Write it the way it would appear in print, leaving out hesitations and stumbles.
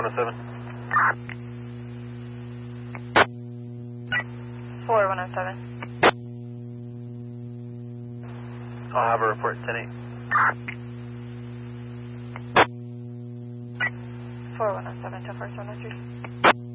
107. 4107. I'll have a report 10-8. 4107 to 4103.